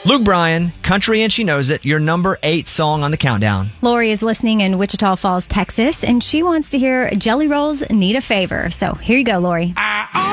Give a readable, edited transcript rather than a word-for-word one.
Luke Bryan, Country and She Knows It, your number 8 song on the countdown. Lori is listening in Wichita Falls, Texas, and she wants to hear Jelly Rolls Need a Favor. So here you go, Lori.